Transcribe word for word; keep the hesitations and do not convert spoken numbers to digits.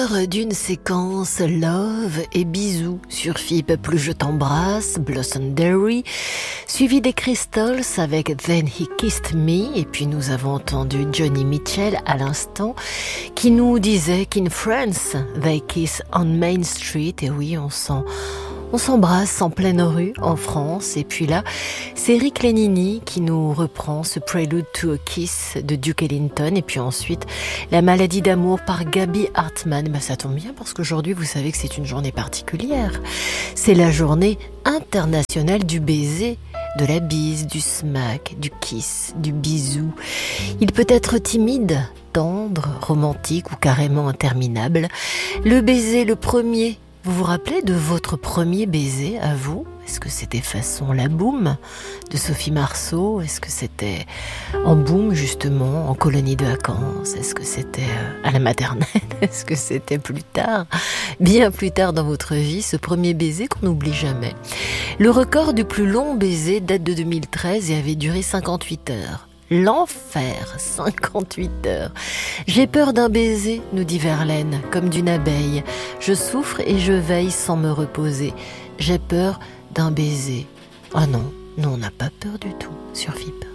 D'une séquence Love et Bisous sur Fibre Plus Je t'embrasse, Blossom Derry, suivi des Crystals avec Then He Kissed Me, et puis nous avons entendu Johnny Mitchell à l'instant qui nous disait qu'in France they kiss on Main Street. Et oui, on s'en On s'embrasse en pleine rue en France. Et puis là, c'est Rick Lenini qui nous reprend ce Prelude to a Kiss de Duke Ellington. Et puis ensuite, La maladie d'amour par Gaby Hartmann. Ben, ça tombe bien parce qu'aujourd'hui, vous savez que c'est une journée particulière. C'est la journée internationale du baiser, de la bise, du smack, du kiss, du bisou. Il peut être timide, tendre, romantique ou carrément interminable. Le baiser, le premier. Vous vous rappelez de votre premier baiser à vous? Est-ce que c'était façon La Boum de Sophie Marceau? Est-ce que c'était en boum justement, en colonie de vacances? Est-ce que c'était à la maternelle? Est-ce que c'était plus tard, bien plus tard dans votre vie, ce premier baiser qu'on n'oublie jamais? Le record du plus long baiser date de deux mille treize et avait duré cinquante-huit heures. L'enfer, cinquante-huit heures. J'ai peur d'un baiser, nous dit Verlaine, comme d'une abeille. Je souffre et je veille sans me reposer. J'ai peur d'un baiser. Ah non, nous on n'a pas peur du tout sur F I P.